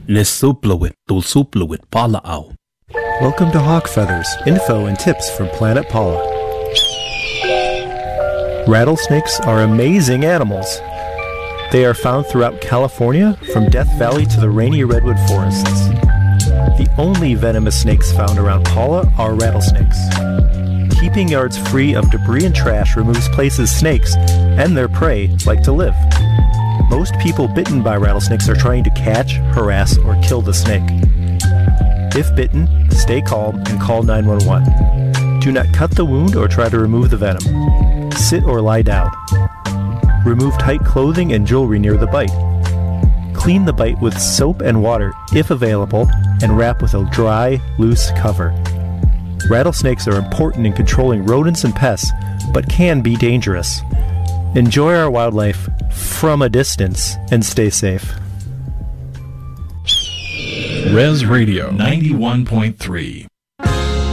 Nesupluit dulsupluit pala'au. Welcome to Hawk Feathers, info and tips from Planet Paula. Rattlesnakes are amazing animals. They are found throughout California, from Death Valley to the rainy redwood forests. The only venomous snakes found around Paula are rattlesnakes. Keeping yards free of debris and trash removes places snakes and their prey like to live. Most people bitten by rattlesnakes are trying to catch, harass, or kill the snake. If bitten, stay calm and call 911. Do not cut the wound or try to remove the venom. Sit or lie down. Remove tight clothing and jewelry near the bite. Clean the bite with soap and water if available, and wrap with a dry, loose cover. Rattlesnakes are important in controlling rodents and pests, but can be dangerous. Enjoy our wildlife from a distance and stay safe. Res Radio 91.3